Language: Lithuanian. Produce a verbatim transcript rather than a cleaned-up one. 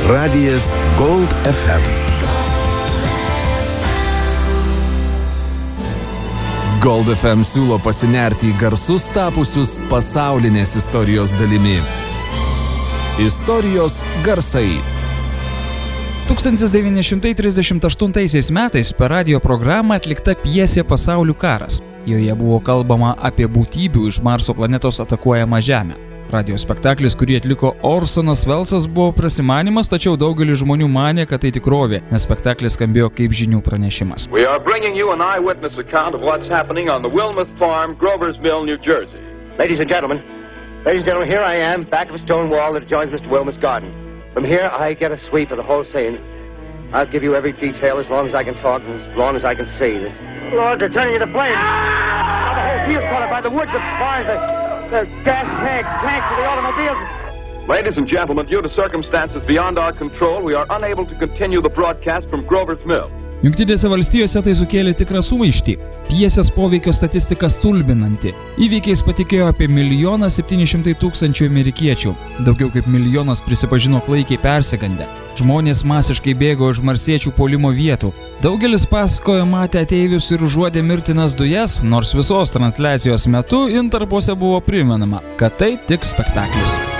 Radijas Gold F M. Gold F M siūlo pasinerti į garsus tapusius pasaulinės istorijos dalimi. Istorijos garsai. tūkstantis devyni šimtai trisdešimt aštuntaisiais metais per radijo programą atlikta pjesė Pasaulių karas. Joje buvo kalbama apie būtybių iš Marso planetos atakuojamą Žemę. Radijo spektaklis, kurį atliko Orsonas Wellesas, buvo prasimanymas, tačiau daugelis žmonių manė, kad tai tikrovė, nes spektaklis skambėjo kaip žinių pranešimas. We are bringing you an eyewitness account of what's happening on the Wilmoth Farm, Grover's Mill, New Jersey. Ladies and gentlemen, ladies and gentlemen, here I am, back of a stone wall that adjoins Mister Wilmoth's garden. From here, I get a sweep of the whole scene. I'll give you every detail as long as I can talk and as long as I can see. Lord, they're turning into flames. Ah! The whole field's caught up by the woods, the barns, the, the gas tanks, tanks of the automobiles. Ladies and gentlemen, due to circumstances beyond our control, we are unable to continue the broadcast from Grover's Mill. Jungtinėse valstijose tai sukėlė tikrą sumaištį. Pjesės poveikio statistika stulbinanti. Įvykiais patikėjo apie milijoną septyni šimtai tūkstančių amerikiečių. Daugiau kaip milijonas prisipažino klaikiai persigandę. Žmonės masiškai bėgo iš marsiečių puolimo vietų. Daugelis pasakojo matę ateivius ir užuodė mirtinas dujas, nors visos transliacijos metu intarpuose buvo primenama, kad tai tik spektaklis.